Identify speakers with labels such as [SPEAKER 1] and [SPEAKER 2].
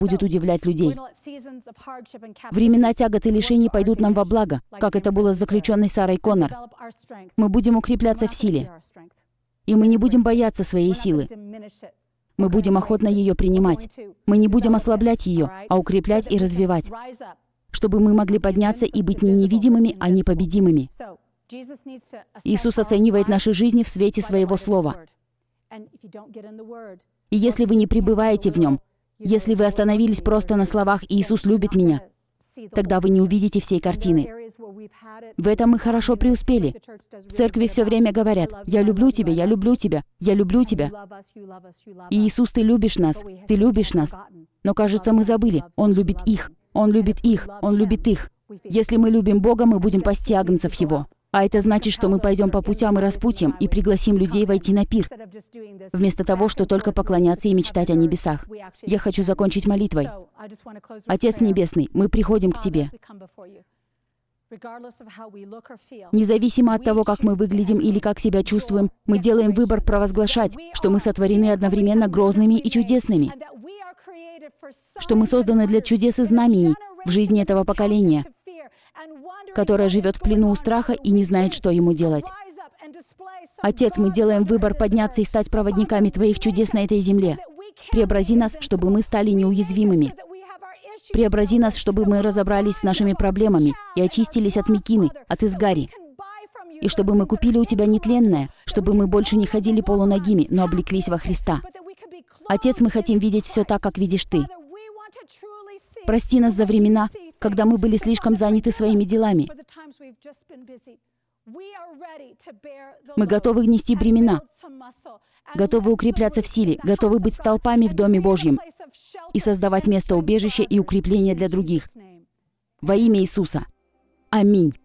[SPEAKER 1] будет удивлять людей. Времена тягот и лишений пойдут нам во благо, как это было с заключенной Сарой Коннор. Мы будем укрепляться в силе, и мы не будем бояться своей силы. Мы будем охотно ее принимать. Мы не будем ослаблять ее, а укреплять и развивать, чтобы мы могли подняться и быть не невидимыми, а непобедимыми. Иисус оценивает наши жизни в свете Своего Слова. И если вы не пребываете в Нем, если вы остановились просто на словах «Иисус любит меня», тогда вы не увидите всей картины. В этом мы хорошо преуспели. В церкви все время говорят: «Я люблю тебя, я люблю тебя, я люблю тебя». И Иисус, ты любишь нас, ты любишь нас. Но, кажется, мы забыли. Он любит их, Он любит их, Он любит их. Если мы любим Бога, мы будем пасти агнцев Его. А это значит, что мы пойдем по путям и распутьям и пригласим людей войти на пир, вместо того, что только поклоняться и мечтать о небесах. Я хочу закончить молитвой. Отец Небесный, мы приходим к Тебе. Независимо от того, как мы выглядим или как себя чувствуем, мы делаем выбор провозглашать, что мы сотворены одновременно грозными и чудесными, что мы созданы для чудес и знамений в жизни этого поколения, которое живет в плену у страха и не знает, что ему делать. Отец, мы делаем выбор подняться и стать проводниками Твоих чудес на этой земле. Преобрази нас, чтобы мы стали неуязвимыми. Преобрази нас, чтобы мы разобрались с нашими проблемами и очистились от мекины, от изгари. И чтобы мы купили у Тебя нетленное, чтобы мы больше не ходили полуногими, но облеклись во Христа. Отец, мы хотим видеть все так, как видишь Ты. Прости нас за времена, когда мы были слишком заняты своими делами. Мы готовы нести бремена, готовы укрепляться в силе, готовы быть столпами в Доме Божьем и создавать место убежища и укрепления для других. Во имя Иисуса. Аминь.